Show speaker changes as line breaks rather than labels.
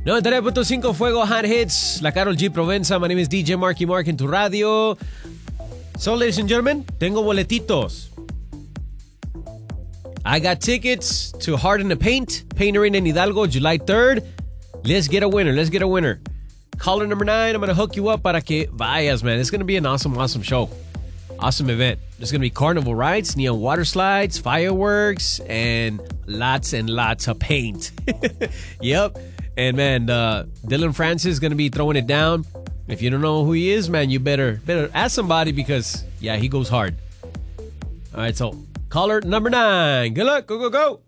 99.5 Fuego Hot Hits, la Karol G Provenza. My name is DJ Marky Mark en tu radio. So, ladies and gentlemen, tengo boletitos. I got tickets to Heart in the Paint Arena in Hidalgo, July 3rd. Let's get a winner. Caller number 9, I'm going to hook you up para que vayas, man. It's going to be an awesome show. Awesome event. There's going to be carnival rides, neon water slides, fireworks, and lots of paint. Yep. And, man, Dylan Francis is going to be throwing it down. If you don't know who he is, man, you better ask somebody because, yeah, he goes hard. All right, so caller number 9. Good luck. Go.